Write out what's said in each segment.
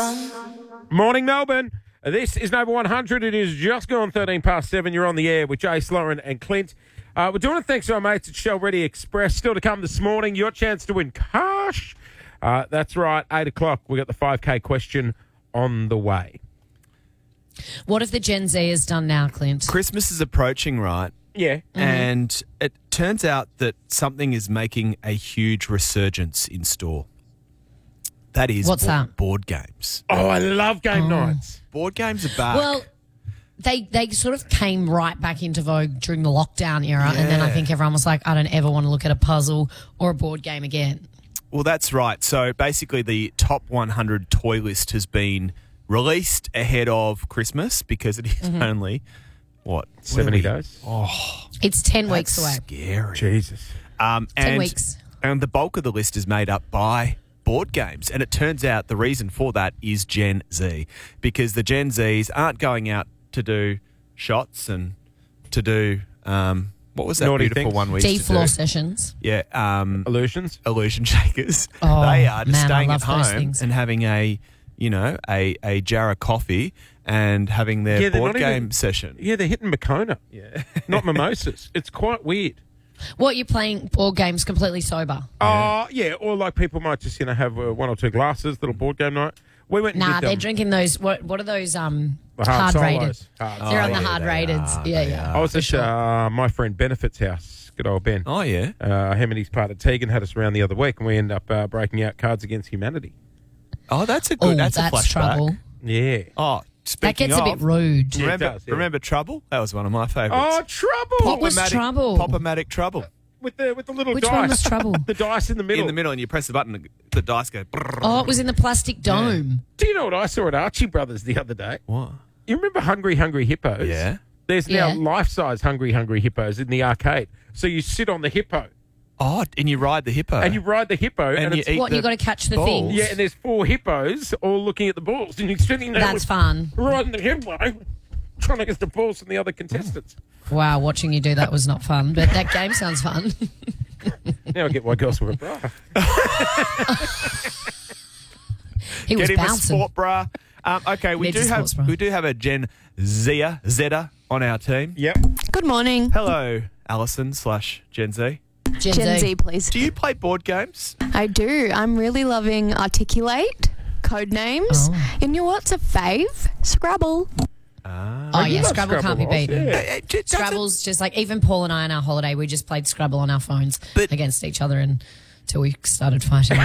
fun. Morning, Melbourne. This is Nova 100. It is just gone 13 past 7. You're on the air with Jace, Lauren and Clint. We're doing it thanks to our mates at Shell Ready Express. Still to come this morning, your chance to win cash. That's right, 8 o'clock. We got the 5K question on the way. What have the Gen Z has done now, Clint? Christmas is approaching, right? Yeah. And it turns out that something is making a huge resurgence in store. That is What's that? Board games. Oh, I love game nights. Board games are back. Well, they sort of came right back into vogue during the lockdown era, and then I think everyone was like, I don't ever want to look at a puzzle or a board game again. Well, that's right. So basically the top 100 toy list has been released ahead of Christmas because it is only, 70 days? Oh, It's 10 weeks away. scary. Jesus. 10 weeks. And the bulk of the list is made up by board games. And it turns out the reason for that is Gen Z, because the Gen Zs aren't going out to do shots and to do, what was that Naughty beautiful things. one we used to D-floor do? sessions. Yeah, Illusions? illusion shakers. Oh, They are just man, I staying love at those home things. and having a jar of coffee and having their Yeah, they're board not game even- session. Yeah, they're hitting Moccona. Yeah. Not mimosas. It's quite weird. What, you're playing board games completely sober? Yeah, or like people might just, have one or two glasses, little board game night. We went and Nah, did they're drinking those, what are those, the hard rated? solos. Hard. They're on the yeah, hard they rated. are, Yeah, they yeah. I was for at sure. my friend Benefit's house. Good old Ben. Oh, yeah. Him and his partner Tegan had us around the other week, and we ended up breaking out Cards Against Humanity. Oh, that's a good. Oh, that's a that's flashback. trouble. Yeah. Oh, That speaking gets a bit of, rude. Yeah, it Remember, does, yeah. remember Trouble? That was one of my favourites. Oh, Trouble! What was Trouble? Pop-O-Matic Trouble. With the little Which dice. one was Trouble? The dice in the middle. In the middle, and you press the button, the dice go. brrrr. Oh, it was in the plastic dome. Do you know what I saw at Archie Brothers the other day? What? You remember Hungry Hungry Hippos? Yeah. There's now Yeah. life-size Hungry Hungry Hippos in the arcade. So you sit on the hippo Oh, and you ride the hippo. and you ride the hippo And you it's, eat What, the you got to catch the balls. thing? yeah, and there's 4 hippos all looking at the balls, and you're sitting there That's with- fun. riding the hippo, trying to get the balls from the other contestants. Wow, watching you do that was not fun, but that game sounds fun. Now I get why girls wear a bra. He was Get him a bouncing. sport bra. Okay, we Needs do a have sports bra. we do have a Gen Zeta on our team. Yep. Good morning. Hello, Alison/Gen Z. Gen Z, please. Do you play board games? I do. I'm really loving Articulate, Codenames. Oh. And you know what's a fave? Scrabble. Oh, you yeah, love Scrabble can't be Ross, beaten. yeah. Scrabble's just like, even Paul and I on our holiday, we just played Scrabble on our phones But- against each other until we started fighting.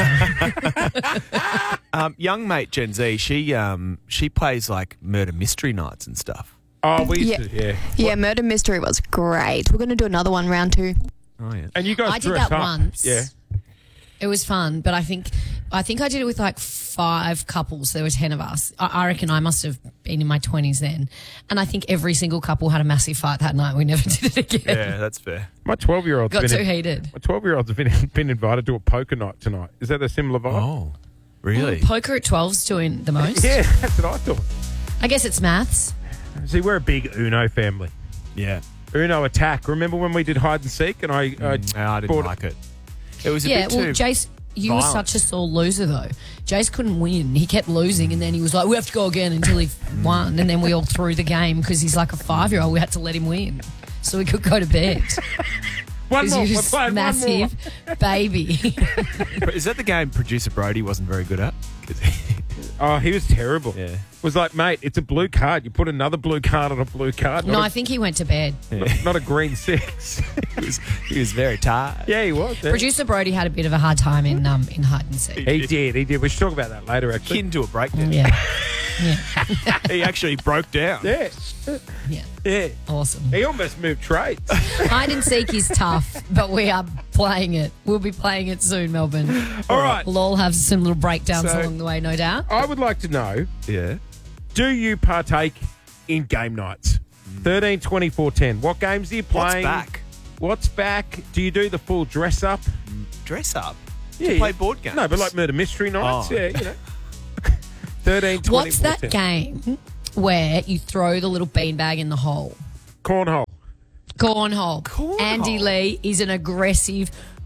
Young mate Gen Z, she plays like murder mystery nights and stuff. Oh, we used Yeah. to, yeah. Yeah, Murder Mystery was great. We're going to do another one, round 2. Oh yeah. And you guys I did dress that up. once. Yeah. It was fun, but I think I did it with like 5 couples. There were 10 of us. I reckon I must have been in my 20s then. And I think every single couple had a massive fight that night. We never did it again. Yeah, that's fair. My 12-year-old's Got been too heated. My 12-year-old's been invited to a poker night tonight. Is that a similar vibe? Oh, really? Poker at 12's doing the most. Yeah, that's what I thought. I guess it's maths. See, we're a big Uno family. Yeah. Uno attack. Remember when we did hide and seek and I I didn't bought like it. It was a Yeah, bit well, too. Jace, you were violent. such a sore loser, though. Jace couldn't win. He kept losing, and then he was like, we have to go again until he won. And then we all threw the game because he's like a 5-year-old. We had to let him win so we could go to bed. one Because more. he We're was playing one more. massive baby. Is that the game producer Brody wasn't very good at? 'Cause Oh, he was terrible. Yeah. It was like, mate, it's a blue card. You put another blue card on a blue card. No, I think he went to bed. not a green 6. he was very tired. Yeah, he was. Yeah. Producer Brody had a bit of a hard time in hide and seek. He did. We should talk about that later, actually. Akin to a breakdown. Yeah, He actually broke down. Yeah. yeah, Yeah. awesome. He almost moved trades. Hide and seek is tough, but we are playing it. We'll be playing it soon, Melbourne. All right. We'll all have some little breakdowns So- along the way, no doubt. I would like to know, Yeah. do you partake in game nights? 13, 24, 10. What games are you What's playing? back? What's back? Do you do the full dress up? Dress up. Yeah, To play board games. No, but like murder mystery nights. Oh. Yeah, 13, 24, What's that 10. game where you throw the little beanbag in the hole? Cornhole. Cornhole. Cornhole. Andy Lee is an aggressive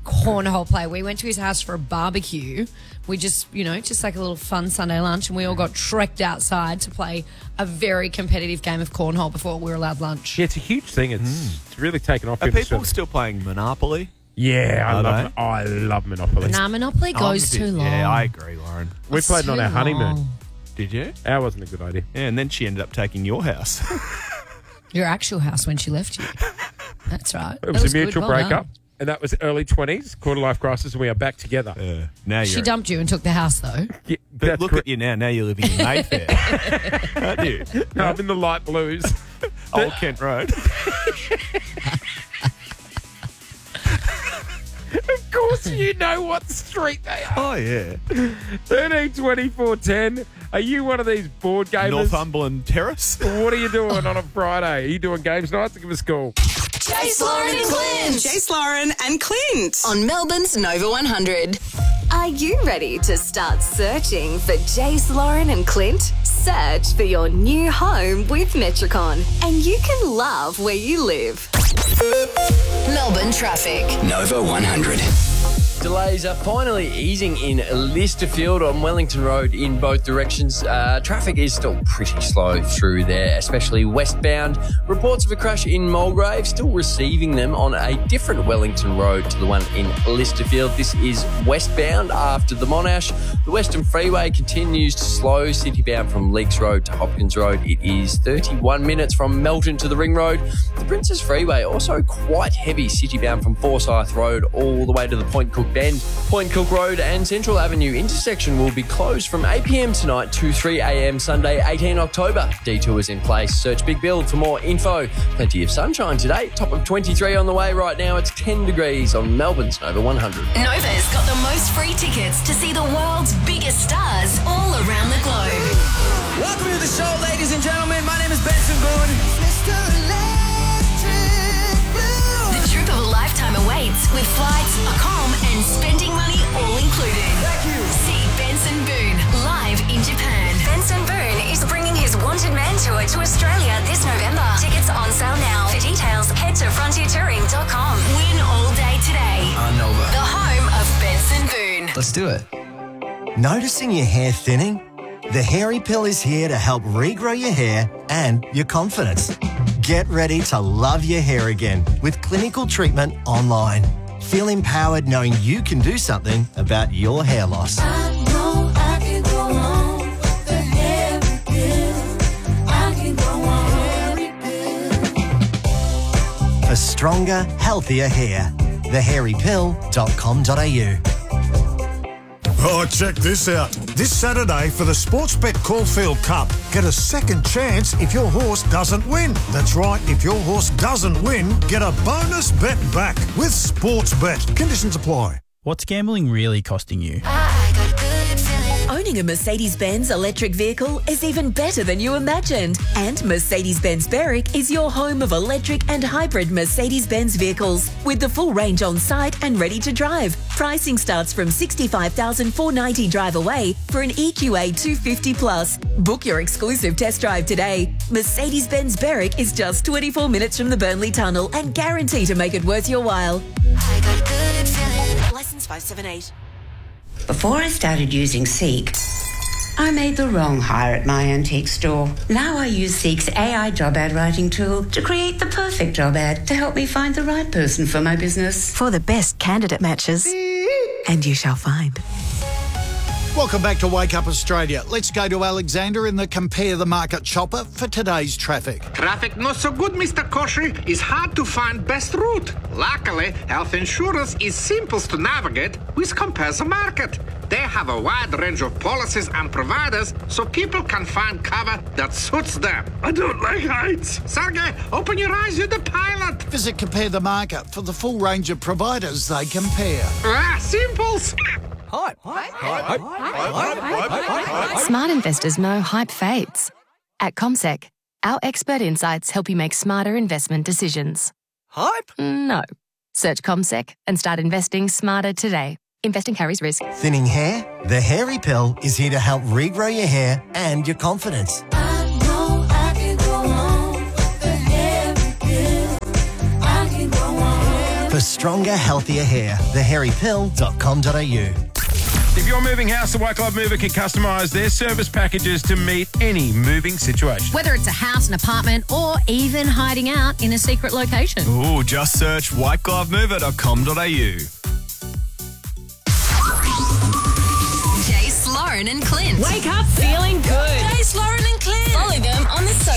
cornhole player. We went to his house for a barbecue. We just, just like a little fun Sunday lunch, and we all got trekked outside to play a very competitive game of cornhole before we were allowed lunch. Yeah, it's a huge thing. It's really taken off. Are people still playing Monopoly? Yeah, I love Monopoly. Nah, Monopoly goes too long. Yeah, I agree, Lauren. We played it on our honeymoon. Did you? That wasn't a good idea. Yeah, and then she ended up taking your house. Your actual house when she left you. That's right. It was a good. mutual Well breakup, done. and that was early 20s, quarter-life crisis, and we are back together. Now She you're... dumped you and took the house, though. Yeah, But look at you now. Now you're living in Mayfair. Aren't you? No, I'm in the light blues. Old Kent Road. Of course you know what street they are. Oh, yeah. 13, 24, 10. Are you one of these board gamers? Northumberland Terrace. What are you doing on a Friday? Are you doing games nights? Give us a call. Jace, Lauren and Clint. Jace, Lauren and Clint. On Melbourne's Nova 100. Are you ready to start searching for Jace, Lauren and Clint? Search for your new home with Metricon, and you can love where you live. Melbourne traffic. Nova 100. Delays are finally easing in Listerfield on Wellington Road in both directions. Traffic is still pretty slow through there, especially westbound. Reports of a crash in Mulgrave, still receiving them on a different Wellington Road to the one in Listerfield. This is westbound after the Monash. The Western Freeway continues to slow, citybound from Leakes Road to Hopkins Road. It is 31 minutes from Melton to the Ring Road. The Princess Freeway also quite heavy, citybound from Forsyth Road all the way to the Point Cook Bend. Point Cook Road and Central Avenue intersection will be closed from 8 p.m. tonight to 3 a.m. Sunday, 18 October. Detours in place. Search Big Build for more info. Plenty of sunshine today. Top of 23 on the way right now. It's 10 degrees on Melbourne's Nova 100. Nova's got the most free tickets to see the world's biggest stars all around the globe. Welcome to the show, ladies and gentlemen. My name is Benson Boone. The trip of a lifetime awaits with flights, accom, and spending money all included. Thank you. See Benson Boone live in Japan. Benson Boone is bringing his Wanted Man tour to Australia this November. Tickets on sale now. For details, head to frontiertouring.com. Win all day today. On Nova. The home of Benson Boone. Let's do it. Noticing your hair thinning? The Hairy Pill is here to help regrow your hair and your confidence. Get ready to love your hair again with clinical treatment online. Feel empowered knowing you can do something about your hair loss. I know I can go on the Hairy Pill. I can go on Hairy Pill. For stronger, healthier hair. thehairypill.com.au. Oh, check this out. This Saturday for the Sportsbet Caulfield Cup, get a second chance if your horse doesn't win. That's right, if your horse doesn't win, get a bonus bet back with Sportsbet. Conditions apply. What's gambling really costing you? Owning a Mercedes-Benz electric vehicle is even better than you imagined. And Mercedes-Benz Berwick is your home of electric and hybrid Mercedes-Benz vehicles with the full range on site and ready to drive. Pricing starts from $65,490 drive away for an EQA 250 plus. Book your exclusive test drive today. Mercedes-Benz Berwick is just 24 minutes from the Burnley Tunnel and guarantee to make it worth your while. License 578. Before I started using Seek, I made the wrong hire at my antique store. Now I use Seek's AI job ad writing tool to create the perfect job ad to help me find the right person for my business. For the best candidate matches, and you shall find. Welcome back to Wake Up Australia. Let's go to Alexander in the Compare the Market chopper for today's traffic. Traffic not so good, Mr. Koshy. It's hard to find best route. Luckily, health insurance is simple to navigate with Compare the Market. They have a wide range of policies and providers so people can find cover that suits them. I don't like heights. Sergey, open your eyes, you're the pilot. Visit Compare the Market for the full range of providers they compare. Simples. Smart investors know hype fades. At CommSec, our expert insights help you make smarter investment decisions. Hype? No. Search CommSec and start investing smarter today. Investing carries risk. Thinning hair? The Hairy Pill is here to help regrow your hair and your confidence. I know I can go on the Hairy Pill. I can go on. For stronger, healthier hair. thehairypill.com.au. If you're moving house, the White Glove Mover can customise their service packages to meet any moving situation. Whether it's a house, an apartment, or even hiding out in a secret location. Ooh, just search whiteglovemover.com.au. Jace, Lauren, and Clint. Wake up feeling good. Jace, Lauren, and Clint. Follow them on the